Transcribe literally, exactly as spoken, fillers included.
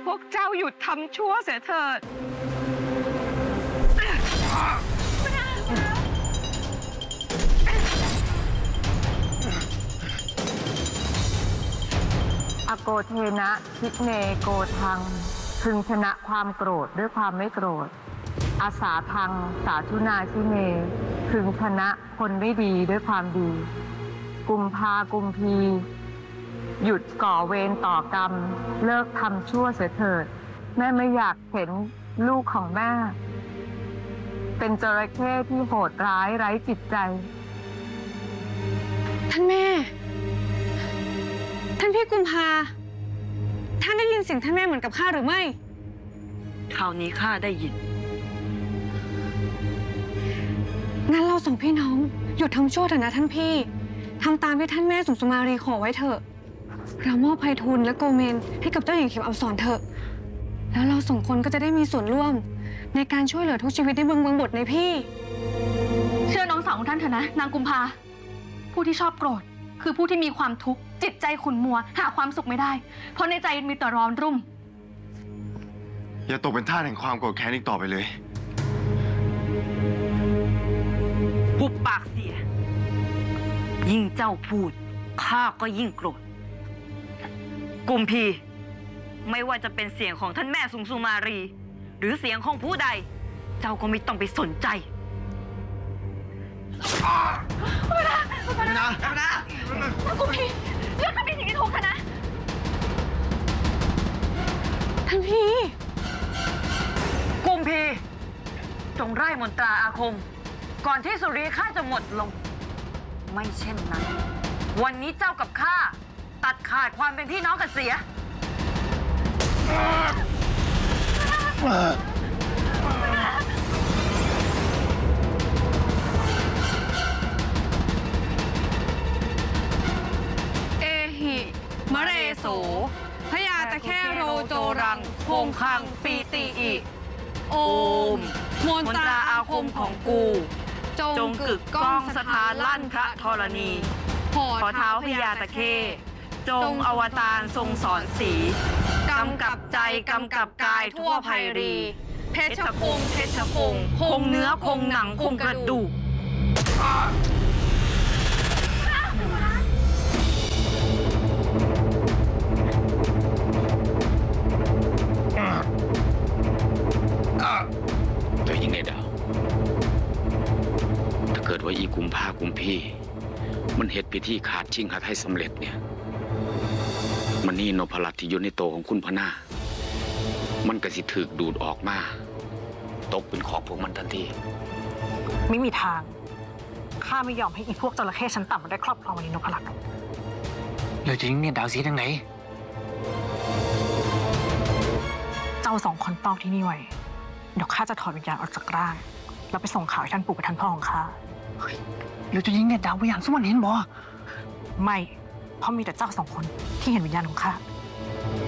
วกเจ้าหยุดทำชั่วเสียเถิดอโกเทนะชิเนโกทังพึงชนะความโกรธด้วยความไม่โกรธอาสาทังสาธุนาชิเนพึงชนะคนไม่ดีด้วยความดี กุมภากุมพีหยุดก่อเวรต่อกรรมเลิกทำชั่วเสียเถิดแม่ไม่อยากเห็นลูกของแม่เป็นจระเข้ที่โหดร้ายไร้จิตใจท่านแม่ท่านพี่กุมภาท่านได้ยินเสียงท่านแม่เหมือนกับข้าหรือไม่คราวนี้ข้าได้ยินงั้นเราสองพี่น้องหยุดทำชั่วเถอะนะท่านพี่ทำตามที่ท่านแม่สุสุมารีขอไว้เถอะเรามอบไพฑูรย์และโกเมนให้กับเจ้าหญิงเข็มอับสรเถอะแล้วเราสองคนก็จะได้มีส่วนร่วมในการช่วยเหลือทุกชีวิตในเมืองเมืองบทในพี่เชื่อน้องสาวของท่านเถอะนะนางกุมภาผู้ที่ชอบโกรธคือผู้ที่มีความทุกข์จิตใจขุ่นมัวหาความสุขไม่ได้เพราะในใจมีแต่ร้อนรุ่มอย่าตกเป็นทาสแห่งความโกรธแค้นอีกต่อไปเลยหุบปากเสียยิ่งเจ้าพูดข้าก็ยิ่งโกรธกุมพีไม่ว่าจะเป็นเสียงของท่านแม่สุงสุมารีหรือเสียงของผู้ใดเจ้าก็ไม่ต้องไปสนใจไม่นะไม่นะกุมพีเลือกทำในสิ่งที่ถูกเถอะนะท่านพี่กุมพีจงไล่มนตราอาคมก่อนที่สุริยคราสจะหมดลงไม่เช่นนั้นวันนี้เจ้ากับข้าตัดขาดความเป็นพี่น้องกันเสียเอหิมะเรโสพยาตะแค่โรโจรังคงคังปีติอิโอมมนตราอาคมของกูจงกึกก้องสถานลั่นพระธรณีขอเท้าพญาตะเข้จงอวตารทรงสอนสีกำกับใจกำกับกายทั่วไพรีเพชรพงษ์เพชรพงษ์คงเนื้อคงหนังคงกระดูกตัวยิงในดาวถ้าเกิดว่าอีกุมภากุมพี่มันเหตุพิธีขาดชิงหาไทยสำเร็จเนี่ยมันนี่นพลัตที่อยู่ในโตของคุณพนามันก็สิถูกดูดออกมาตกเป็นของพวกมันทันทีไม่มีทางข้าไม่ยอมให้อีพวกจระเข้ชั้นต่ำมันได้ครอบครองวันนี้นพลัตเราจะยิงเนี่ยดาวสีทางไหนเจ้าสองคนเฝ้าที่นี่ไว้เดี๋ยวข้าจะถอดวิญญาณออกจากร่างแล้วไปส่งข่าวให้ท่านปู่กับท่านพ่อของข้าเราจะยิงเนี่ยดาวไปอย่างสวรรค์เห็นบ่ไม่เพราะมีแต่เจ้าสองคนที่เห็นวิญญาณของข้า